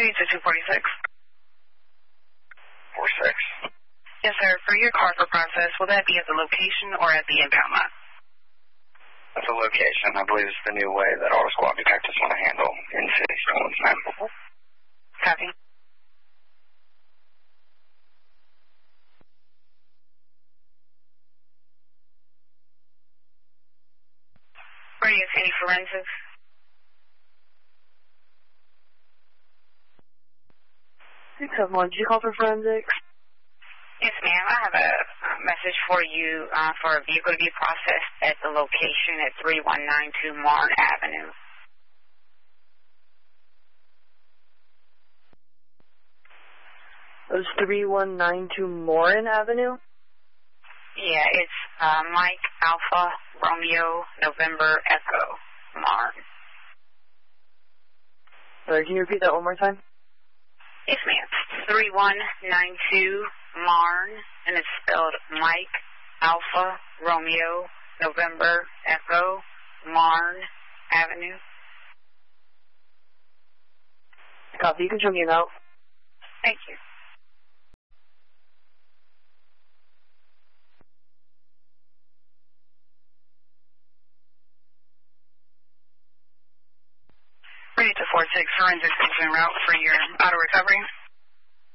Ready to 246. 46. Yes, sir. For your car for process, will that be at the location or at the impound lot? At the location. I believe it's the new way that Auto Squad detectives want to handle in-city stolen time. Copy. Ready to any forensics? Did you call for forensics? Yes, ma'am. I have a message for you for a vehicle to be processed at the location at 3192 Marne Avenue. It was 3192 Morin Avenue? Yeah, it's Mike Alpha Romeo November Echo Marne. Sorry, can you repeat that one more time? Yes, ma'am. 3192 Marne, and it's spelled Mike Alpha Romeo November Echo Marne Avenue. Copy. You can show me now. Thank you. Ready to 46 forensics en route for your auto recovery.